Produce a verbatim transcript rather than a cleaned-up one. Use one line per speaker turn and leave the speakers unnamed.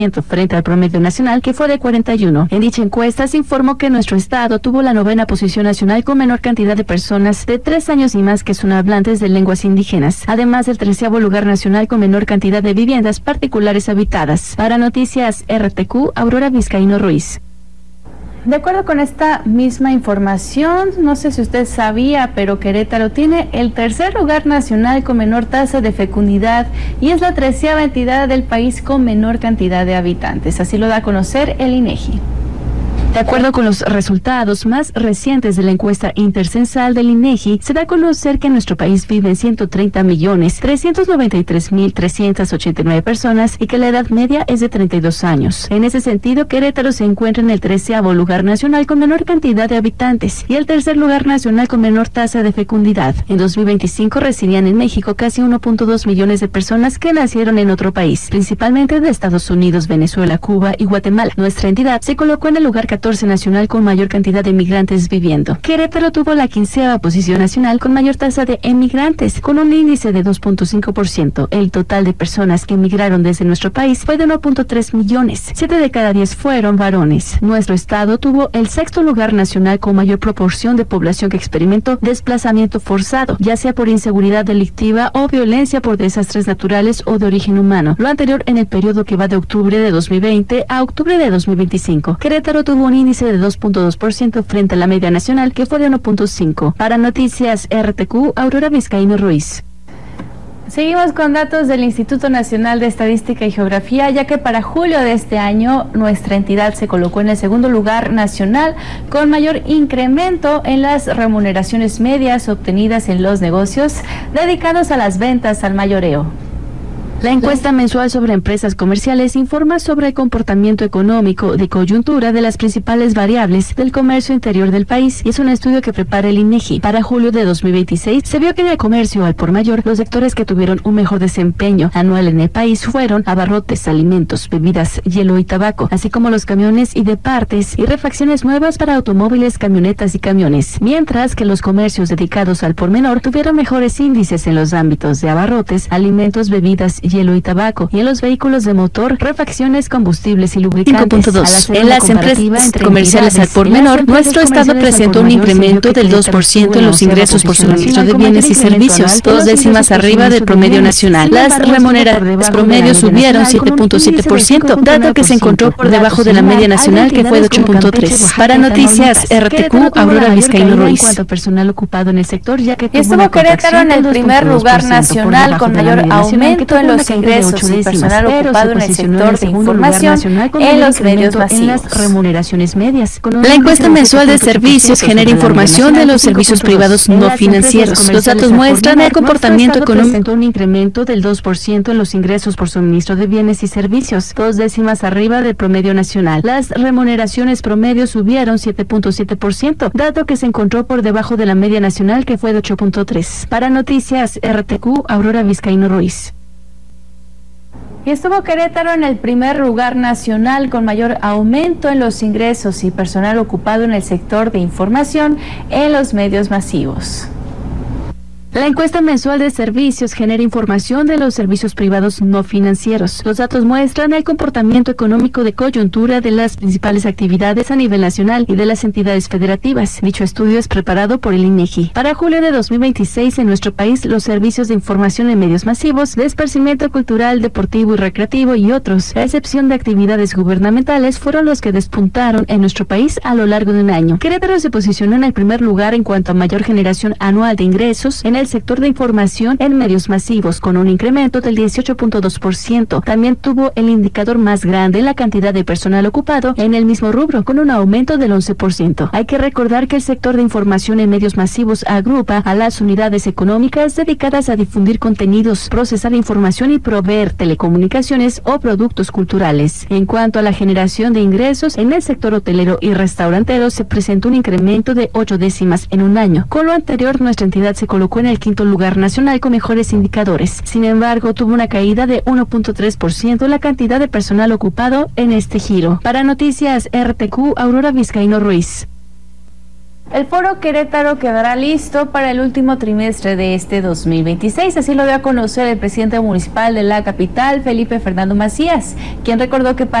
frente al promedio nacional, que fue de cuarenta y uno. En dicha encuesta se informó que nuestro estado tuvo la novena posición nacional con menor cantidad de personas de tres años y más que son hablantes de lenguas indígenas, además del treceavo lugar nacional con menor cantidad de viviendas particulares habitadas. Para Noticias R T Q, Aurora Vizcaíno Ruiz. De acuerdo con esta misma información, no sé si usted sabía, pero Querétaro tiene el tercer lugar nacional con menor tasa de fecundidad y es la treceava entidad del país con menor cantidad de habitantes. Así lo da a conocer el INEGI. De acuerdo con los resultados más recientes de la encuesta intercensal del INEGI, se da a conocer que en nuestro país viven ciento treinta millones trescientos noventa y tres mil trescientas ochenta y nueve personas y que la edad media es de treinta y dos años. En ese sentido, Querétaro se encuentra en el treceavo lugar nacional con menor cantidad de habitantes y el tercer lugar nacional con menor tasa de fecundidad. En dos mil veinticinco residían en México casi uno punto dos millones de personas que nacieron en otro país, principalmente de Estados Unidos, Venezuela, Cuba y Guatemala. Nuestra entidad se colocó en el lugar catorce nacional con mayor cantidad de migrantes viviendo. Querétaro tuvo la quinceava posición nacional con mayor tasa de emigrantes, con un índice de dos punto cinco por ciento. El total de personas que emigraron desde nuestro país fue de uno punto tres millones. Siete de cada diez fueron varones. Nuestro estado tuvo el sexto lugar nacional con mayor proporción de población que experimentó desplazamiento forzado, ya sea por inseguridad delictiva o violencia por desastres naturales o de origen humano. Lo anterior en el periodo que va de octubre de dos mil veinte a octubre de dos mil veinticinco. Querétaro tuvo un índice de dos punto dos por ciento frente a la media nacional, que fue de uno punto cinco. Para Noticias R T Q, Aurora Vizcaíno Ruiz. Seguimos con datos del Instituto Nacional de Estadística y Geografía, ya que para julio de este año nuestra entidad se colocó en el segundo lugar nacional con mayor incremento en las remuneraciones medias obtenidas en los negocios dedicados a las ventas al mayoreo. La encuesta mensual sobre empresas comerciales informa sobre el comportamiento económico de coyuntura de las principales variables del comercio interior del país y es un estudio que prepara el INEGI. Para julio de dos mil veintiséis se vio que en el comercio al por mayor los sectores que tuvieron un mejor desempeño anual en el país fueron abarrotes, alimentos, bebidas, hielo y tabaco, así como los camiones y de partes y refacciones nuevas para automóviles, camionetas y camiones, mientras que los comercios dedicados al por menor tuvieron mejores índices en los ámbitos de abarrotes, alimentos, bebidas, hielo y tabaco, y en los vehículos de motor, refacciones, combustibles y lubricantes.
cinco punto dos. En las empresas comerciales al por menor, nuestro estado presentó un incremento del dos por ciento en los ingresos por suministro de bienes y servicios, dos décimas arriba del promedio nacional. Las remuneraciones promedio subieron siete punto siete por ciento, dato que se encontró por debajo de la media nacional, que fue de ocho punto tres por ciento. Para Noticias R T Q, Aurora Vizcaíno Ruiz.
Estuvo Querétaro en el primer lugar nacional con mayor aumento en los ingresos y personal ocupado en el sector de información en los medios masivos.
Remuneraciones medias.
La encuesta mensual de servicios genera información de los servicios privados no financieros. Los datos muestran el comportamiento económico.
Presentó un incremento del dos por ciento en los ingresos por suministro de bienes y servicios, dos décimas arriba del promedio nacional. Las remuneraciones promedio subieron siete punto siete por ciento, dato que se encontró por debajo de la media nacional, que fue de ocho punto tres por ciento. Para Noticias R T Q, Aurora Vizcaíno Ruiz.
Y estuvo Querétaro en el primer lugar nacional con mayor aumento en los ingresos y personal ocupado en el sector de información en los medios masivos.
La encuesta mensual de servicios genera información de los servicios privados no financieros. Los datos muestran el comportamiento económico de coyuntura de las principales actividades a nivel nacional y de las entidades federativas. Dicho estudio es preparado por el INEGI. Para julio de dos mil veintiséis en nuestro país, los servicios de información en medios masivos, de esparcimiento cultural, deportivo y recreativo y otros, a excepción de actividades gubernamentales, fueron los que despuntaron en nuestro país a lo largo de un año. Querétaro se posicionó en el primer lugar en cuanto a mayor generación anual de ingresos en el el sector de información en medios masivos, con un incremento del dieciocho punto dos por ciento. También tuvo el indicador más grande en la cantidad de personal ocupado en el mismo rubro, con un aumento del once por ciento. Hay que recordar que el sector de información en medios masivos agrupa a las unidades económicas dedicadas a difundir contenidos, procesar información y proveer telecomunicaciones o productos culturales. En cuanto a la generación de ingresos, en el sector hotelero y restaurantero se presentó un incremento de ocho décimas en un año. Con lo anterior, nuestra entidad se colocó en el quinto lugar nacional con mejores indicadores. Sin embargo, tuvo una caída de uno punto tres por ciento en la cantidad de personal ocupado en este giro. Para Noticias R T Q, Aurora Vizcaíno Ruiz.
El Foro Querétaro quedará listo para el último trimestre de este dos mil veintiséis, así lo dio a conocer el presidente municipal de la capital, Felipe Fernando Macías, quien recordó que para